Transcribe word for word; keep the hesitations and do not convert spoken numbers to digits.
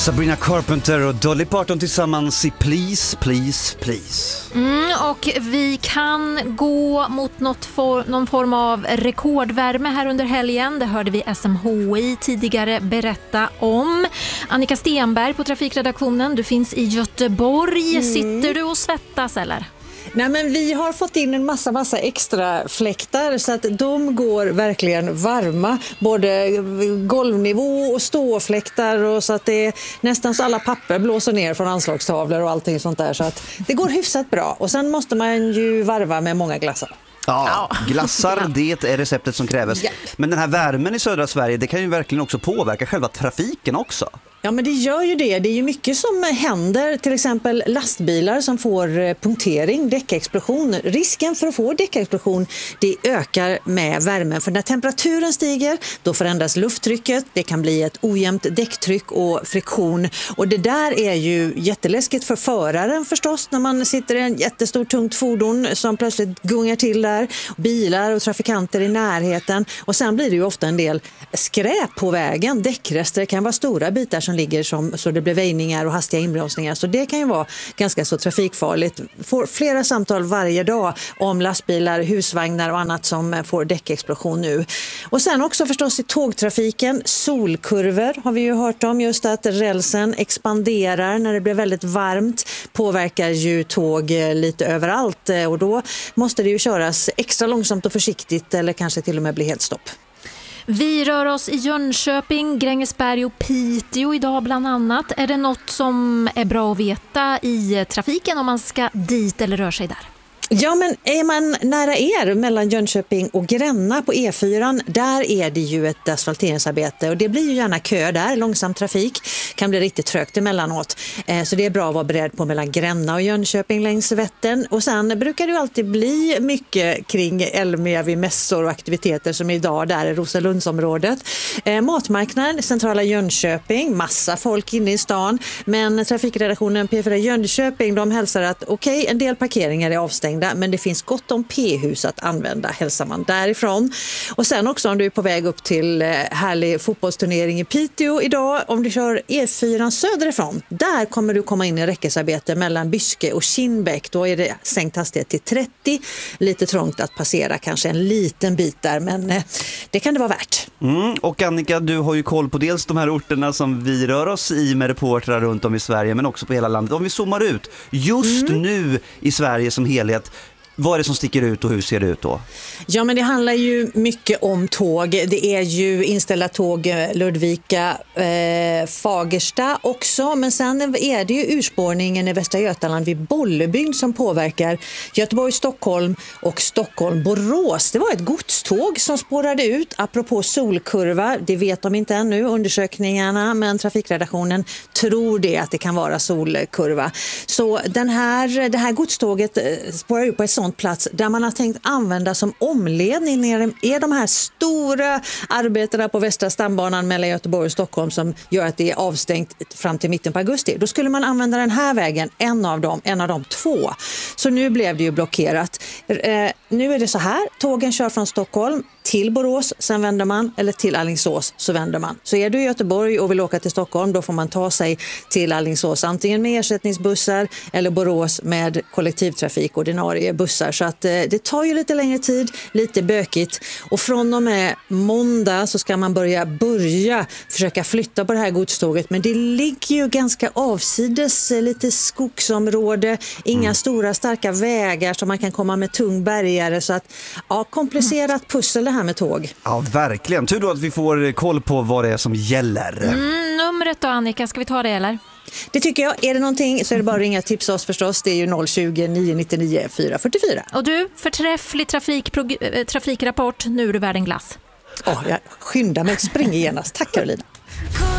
Sabrina Carpenter och Dolly Parton tillsammans i Please, Please, Please. Mm, och vi kan gå mot något for, någon form av rekordvärme här under helgen. Det hörde vi S M H I tidigare berätta om. Annika Stenberg på trafikredaktionen, du finns i Göteborg. Mm. Sitter du och svettas eller? Nej, men vi har fått in en massa, massa extra fläktar så att de går verkligen varma. Både golvnivå och ståfläktar och så att det är nästan så alla papper blåser ner från anslagstavlor och allting sånt där. Så att det går hyfsat bra. Och sen måste man ju varva med många glassar. Ja, glassar, det är receptet som krävs. Yep. Men den här värmen i södra Sverige, det kan ju verkligen också påverka själva trafiken också. Ja, men det gör ju det. Det är ju mycket som händer, till exempel lastbilar som får punktering, däckexplosion. Risken för att få däckexplosion, det ökar med värmen. För när temperaturen stiger, då förändras lufttrycket. Det kan bli ett ojämnt däcktryck och friktion. Och det där är ju jätteläskigt för föraren förstås, när man sitter i en jättestor tungt fordon som plötsligt gungar till där. Bilar och trafikanter i närheten. Och sen blir det ju ofta en del skräp på vägen. Däckrester kan vara stora bitar som ligger som, så det blir väjningar och hastiga inbromsningar. Så det kan ju vara ganska så trafikfarligt. Får flera samtal varje dag om lastbilar, husvagnar och annat som får däckexplosion nu. Och sen också förstås i tågtrafiken, solkurvor har vi ju hört om, just att rälsen expanderar när det blir väldigt varmt, påverkar ju tåg lite överallt och då måste det ju köras extra långsamt och försiktigt eller kanske till och med bli helt stopp. Vi rör oss i Jönköping, Grängesberg och Piteå idag bland annat. Är det något som är bra att veta i trafiken om man ska dit eller rör sig där? Ja, men är man nära er mellan Jönköping och Gränna på E fyra, där är det ju ett asfalteringsarbete och det blir ju gärna kö där, långsam trafik, kan bli riktigt trögt emellanåt. Eh, så det är bra att vara beredd på mellan Gränna och Jönköping längs Vättern. Och sen brukar det ju alltid bli mycket kring Elmia vid mässor och aktiviteter som idag där i Rosalundsområdet. Eh, matmarknaden, centrala Jönköping, massa folk inne i stan, men trafikredaktionen P fyra Jönköping, de hälsar att okej, okay, en del parkeringar är avstängda, men det finns gott om P-hus att använda, hälsar man därifrån. Och sen också om du är på väg upp till härlig fotbollsturnering i Piteå idag, om du kör E fyra söderifrån, där kommer du komma in i räckesarbete mellan Byske och Kinnbäck. Då är det sänkt hastighet till trettio, lite trångt att passera kanske en liten bit där, men det kan det vara värt. Mm, och Annika, du har ju koll på dels de här orterna som vi rör oss i med reportrar runt om i Sverige, men också på hela landet. Om vi zoomar ut, just mm. nu i Sverige som helhet, vad är det som sticker ut och hur ser det ut då? Ja, men det handlar ju mycket om tåg. Det är ju inställda tåg Ludvika, eh, Fagersta också. Men sen är det ju urspårningen i Västra Götaland vid Bollebygd som påverkar Göteborg-Stockholm och Stockholm-Borås. Det var ett godståg som spårade ut, apropå solkurva. Det vet de inte ännu, undersökningarna, men trafikredaktionen tror det att det kan vara solkurva. Så den här, det här godståget spårar ut på ett sånt plats där man har tänkt använda som omledning när är de här stora arbetena på Västra stambanan mellan Göteborg och Stockholm som gör att det är avstängt fram till mitten på augusti. Då skulle man använda den här vägen, en av dem, en av de två. Så nu blev det ju blockerat. Eh, nu är det så här, tågen kör från Stockholm till Borås, sen vänder man, eller till Alingsås så vänder man. Så är du i Göteborg och vill åka till Stockholm, då får man ta sig till Alingsås antingen med ersättningsbussar eller Borås med kollektivtrafik, ordinarie bussar. Så att eh, det tar ju lite längre tid, lite bökigt. Och från och med måndag så ska man börja börja försöka flytta på det här godståget. Men det ligger ju ganska avsides, lite skogsområde, inga mm. stora starka vägar som man kan komma med tung bärgare. Så att, ja, komplicerat pussel här med tåg. Ja, verkligen. Tur då att vi får koll på vad det är som gäller. Mm, numret då, Annika, ska vi ta det eller? Det tycker jag. Är det någonting så är det bara att ringa och tipsa oss förstås. Det är ju noll tjugo, nio nittionio, fyra fyrtiofyra. Och du, förträfflig trafikprog- trafikrapport. Nu är du värd en glass. Oh, jag skyndar mig, springer genast. Tack Carolina.